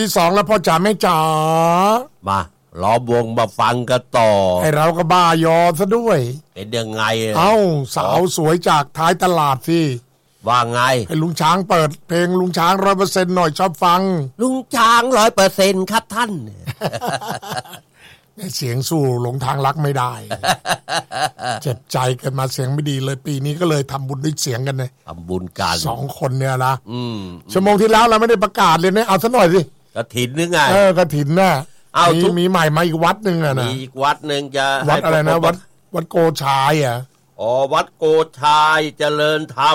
ที่สองแล้วพ่อจ๋าแม่จ๋ามาล้อมวงมาฟังกันต่อให้เราก็บ้ายอซะด้วยเป็นยังไงสาวสวยจากท้ายตลาดสิว่าไงให้ลุงช้างเปิดเพลงลุงช้าง 100% หน่อยชอบฟังลุงช้าง 100% ครับท่านเสียงสู้หลงทางรักไม่ได้เจ็บใจกันมาเสียงไม่ดีเลยปีนี้ก็เลยทำบุญด้วยเสียงกันเลยทำบุญกัน 2 คนเนี่ยนะชั่วโมงที่แล้วเราไม่ได้ประกาศเลยนะเอาซะหน่อยสิกฐินนึงไงกฐินน่ะมีใหม่มาอีกวัดนึงอ่ะนะมีอีกวัดนึงจะวัดอะไรนะวัดโกชายอ่ะวัดโกชายเจริญธรรม